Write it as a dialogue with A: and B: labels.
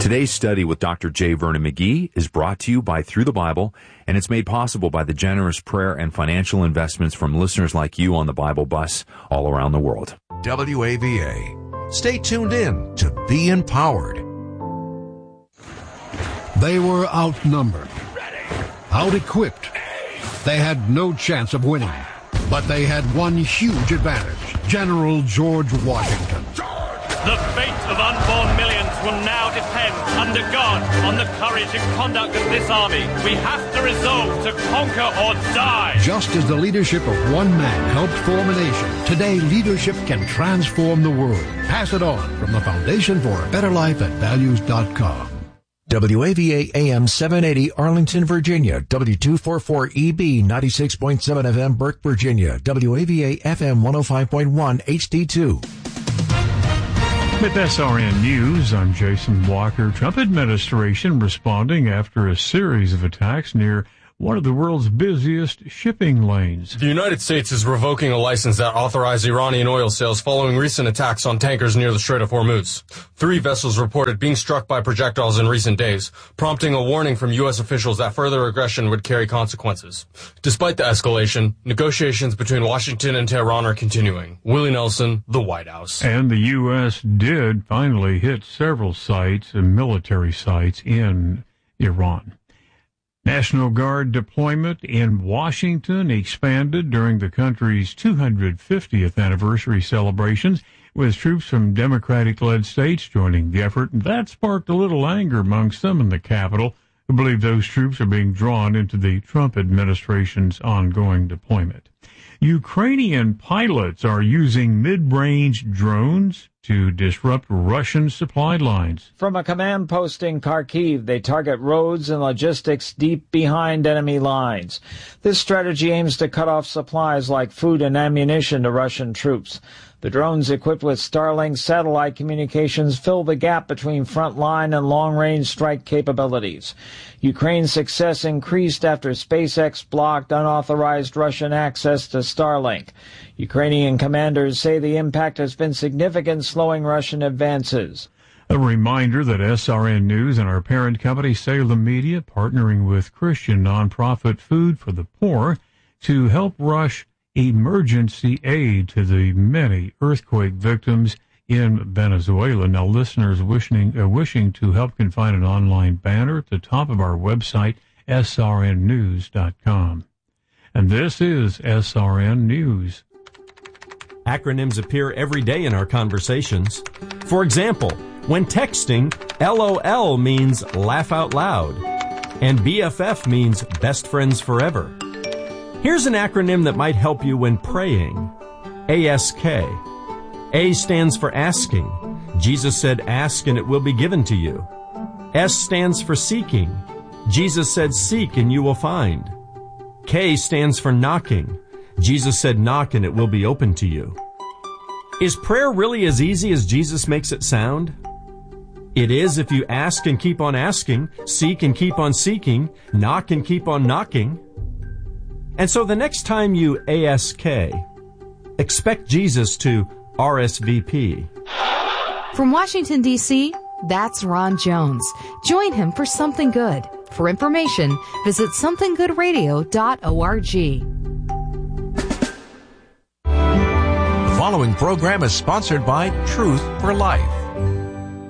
A: Today's study with Dr. J. Vernon McGee is brought to you by Through the Bible, and it's made possible by the generous prayer and financial investments from listeners like you on the Bible Bus all around the world.
B: WAVA. Stay tuned in to be empowered.
C: They were outnumbered, out-equipped. They had no chance of winning, but they had one huge advantage: General George Washington.
D: The fate of unborn millions will now depend, under God, on the courage and conduct of this army. We have to resolve to conquer or die.
C: Just as the leadership of one man helped form a nation, today leadership can transform the world. Pass it on from the Foundation for a Better Life at Values.com.
B: WAVA AM 780 Arlington, Virginia. W244EB 96.7 FM Burke, Virginia. WAVA FM 105.1 HD2.
E: With SRN News, I'm Jason Walker. Trump administration responding after a series of attacks near one of the world's busiest shipping lanes.
F: The United States is revoking a license that authorized Iranian oil sales following recent attacks on tankers near the Strait of Hormuz. 3 vessels reported being struck by projectiles in recent days, prompting a warning from U.S. officials that further aggression would carry consequences. Despite the escalation, negotiations between Washington and Tehran are continuing. Willie Nelson, the White House.
E: And the U.S. did finally hit several sites, military sites in Iran. National Guard deployment in Washington expanded during the country's 250th anniversary celebrations, with troops from Democratic-led states joining the effort. And that sparked a little anger among some in the Capitol, who believe those troops are being drawn into the Trump administration's ongoing deployment. Ukrainian pilots are using mid-range drones to disrupt Russian supply lines.
G: From a command post in Kharkiv, they target roads and logistics deep behind enemy lines. This strategy aims to cut off supplies like food and ammunition to Russian troops. The drones equipped with Starlink satellite communications fill the gap between front-line and long-range strike capabilities. Ukraine's success increased after SpaceX blocked unauthorized Russian access to Starlink. Ukrainian commanders say the impact has been significant, slowing Russian advances.
E: A reminder that SRN News and our parent company, Salem Media, partnering with Christian nonprofit Food for the Poor to help rush emergency aid to the many earthquake victims in Venezuela. Now, listeners wishing to help can find an online banner at the top of our website, srnnews.com. And this is SRN News.
H: Acronyms appear every day in our conversations. For example, when texting, LOL means laugh out loud, and BFF means best friends forever. Here's an acronym that might help you when praying. ASK. A stands for asking. Jesus said, ask and it will be given to you. S stands for seeking. Jesus said, seek and you will find. K stands for knocking. Jesus said, knock and it will be open to you. Is prayer really as easy as Jesus makes it sound? It is if you ask and keep on asking, seek and keep on seeking, knock and keep on knocking. And so the next time you ASK, expect Jesus to RSVP.
I: From Washington, D.C., that's Ron Jones. Join him for Something Good. For information, visit somethinggoodradio.org.
B: The following program is sponsored by Truth for Life.